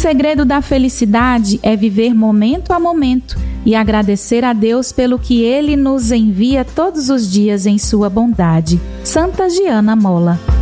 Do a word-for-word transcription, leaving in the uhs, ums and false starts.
segredo da felicidade é viver momento a momento e agradecer a Deus pelo que Ele nos envia todos os dias em sua bondade. Santa Giana Molla.